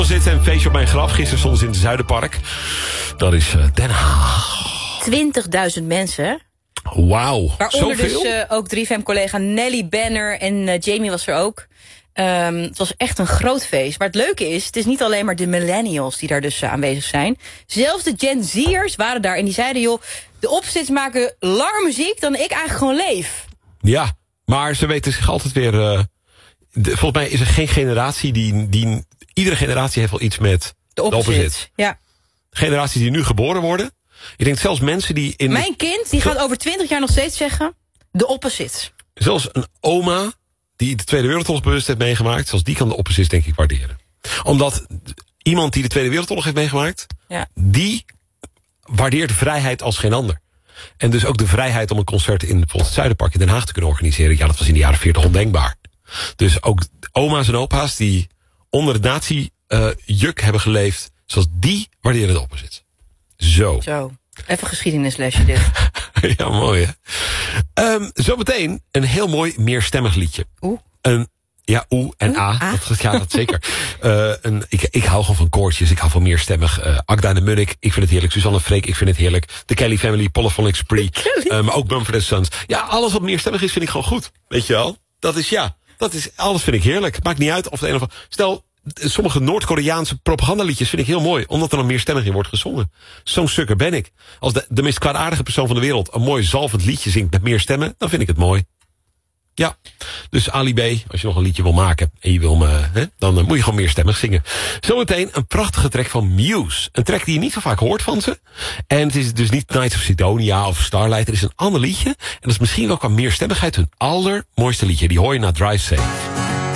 Zitten een feestje op mijn graf. Gisteren stonden ze in het Zuiderpark. Dat is Den Haag. 20.000 mensen. Wauw, Waaronder zoveel? dus ook 3FM-collega Nelly Banner en Jamie was er ook. Het was echt een groot feest. Maar het leuke is, het is niet alleen maar de millennials die daar dus aanwezig zijn. Zelfs de Gen Z'ers waren daar en die zeiden, joh, de Opposites maken langer muziek dan ik eigenlijk gewoon leef. Ja, maar ze weten zich altijd weer... volgens mij is er geen generatie die... Iedere generatie heeft wel iets met de Opposites. Ja. Generaties die nu geboren worden. Ik denk zelfs mensen die in... Mijn kind die gaat over 20 jaar nog steeds zeggen, de Opposites. Zelfs een oma die de Tweede Wereldoorlog bewust heeft meegemaakt, zelfs die kan de Opposites denk ik waarderen. Omdat iemand die de Tweede Wereldoorlog heeft meegemaakt, die waardeert vrijheid als geen ander. En dus ook de vrijheid om een concert in bijvoorbeeld het Zuiderpark in Den Haag te kunnen organiseren. Ja, dat was in de jaren 40 ondenkbaar. Dus ook oma's en opa's die onder het nazi-juk hebben geleefd, zoals die waarderen de Opposites. Zo. Even geschiedenislesje dit. Ja, mooi hè. Zometeen een heel mooi meerstemmig liedje. Ja, en A. Dat zeker. Ik hou gewoon van koortjes. Ik hou van meerstemmig. Agda de Munnik, ik vind het heerlijk. Suzanne Freek, ik vind het heerlijk. De Kelly Family, Polyphonic Spree. Maar ook Mumford & Sons. Ja, alles wat meerstemmig is, vind ik gewoon goed. Weet je wel? Alles vind ik heerlijk. Maakt niet uit of de een of andere... Stel, sommige Noord-Koreaanse propagandaliedjes vind ik heel mooi. Omdat er dan meerstemmig in wordt gezongen. Zo'n sukker ben ik. Als de meest kwaadaardige persoon van de wereld een mooi zalvend liedje zingt met meer stemmen, dan vind ik het mooi. Ja, dus Ali B, als je nog een liedje wil maken en je wil me, dan moet je gewoon meerstemmig zingen. Zometeen een prachtige track van Muse. Een track die je niet zo vaak hoort van ze. En het is dus niet Knights of Sidonia of Starlight. Het is een ander liedje. En dat is misschien wel qua meerstemmigheid hun allermooiste liedje. Die hoor je na Drive Safe.